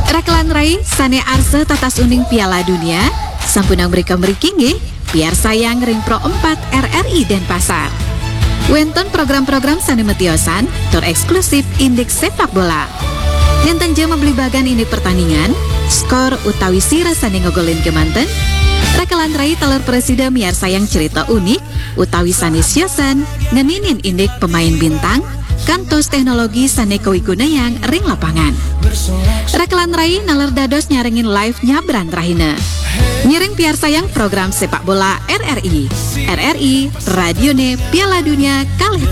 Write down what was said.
Rakelan Rai sane arse tatas uning Piala Dunia sampunang mereka merikingi biar sayang ring Pro 4 RRI Denpasar. Wenton program-program sane metiosan tur eksklusif indeks sepak bola. Yang tanja membeli bagan ini pertandingan, skor utawi sira sane ngogolin kemanten. Rakelan Rai telur presiden biar sayang cerita unik utawi sane siosan ngeninin indeks pemain bintang kantos teknologi sane kawiguna yang ring lapangan. Rakelan Rai nalar dados nyarengin live nyabran rahina. Nyiring piar sayang program sepak bola RRI. RRI, Radione Piala Dunia kali